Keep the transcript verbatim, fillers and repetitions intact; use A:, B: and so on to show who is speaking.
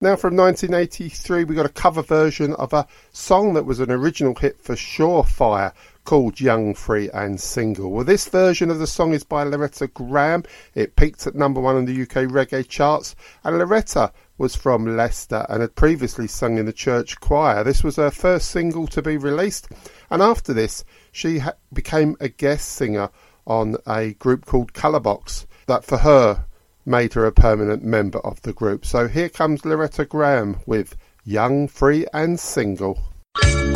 A: Now from nineteen eighty-three, we got a cover version of a song that was an original hit for Surefire called Young, Free and Single. Well, this version of the song is by Loretta Graham. It peaked at number one on the U K reggae charts, and Loretta was from Leicester and had previously sung in the church choir. This was her first single to be released, and after this she ha- became a guest singer on a group called Colourbox that for her made her a permanent member of the group. So here comes Loretta Graham with Young, Free and Single.